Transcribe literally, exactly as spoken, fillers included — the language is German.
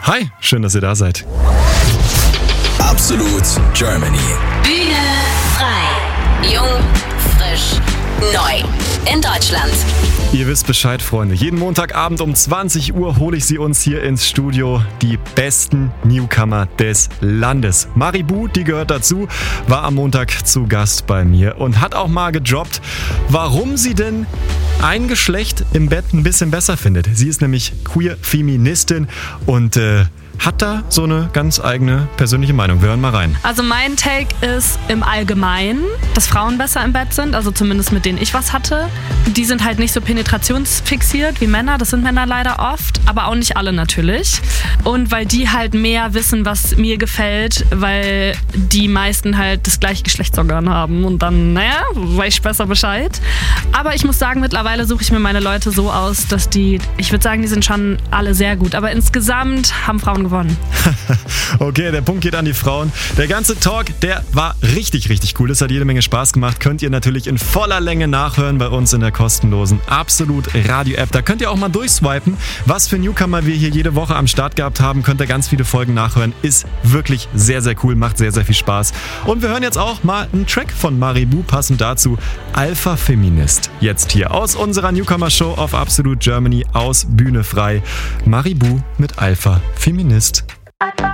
Hi, schön, dass ihr da seid. Absolut Germany. Bühne frei. Jung, frisch, neu. In Deutschland. Ihr wisst Bescheid, Freunde. Jeden Montagabend um zwanzig Uhr hole ich sie uns hier ins Studio. Die besten Newcomer des Landes. Maribu, die gehört dazu, war am Montag zu Gast bei mir und hat auch mal gedroppt, warum sie denn ein Geschlecht im Bett ein bisschen besser findet. Sie ist nämlich Queer-Feministin und äh, hat da so eine ganz eigene persönliche Meinung. Wir hören mal rein. Also mein Take ist im Allgemeinen, dass Frauen besser im Bett sind, also zumindest mit denen ich was hatte. Die sind halt nicht so penetrationsfixiert wie Männer, das sind Männer leider oft, aber auch nicht alle natürlich. Und weil die halt mehr wissen, was mir gefällt, weil die meisten halt das gleiche Geschlechtsorgan haben und dann, naja, weiß ich besser Bescheid. Aber ich muss sagen, mittlerweile suche ich mir meine Leute so aus, dass die, ich würde sagen, die sind schon alle sehr gut, aber insgesamt haben Frauen gewonnen. Okay, der Punkt geht an die Frauen. Der ganze Talk, der war richtig, richtig cool. Das hat jede Menge Spaß gemacht. Könnt ihr natürlich in voller Länge nachhören bei uns in der kostenlosen Absolut Radio-App. Da könnt ihr auch mal durchswipen, was für Newcomer wir hier jede Woche am Start gehabt haben. Könnt ihr ganz viele Folgen nachhören. Ist wirklich sehr, sehr cool. Macht sehr, sehr viel Spaß. Und wir hören jetzt auch mal einen Track von Maribu, passend dazu Alpha Feminist. Jetzt hier aus unserer Newcomer-Show auf Absolut Germany aus Bühne frei. Maribu mit Alpha Feminist. Alpha.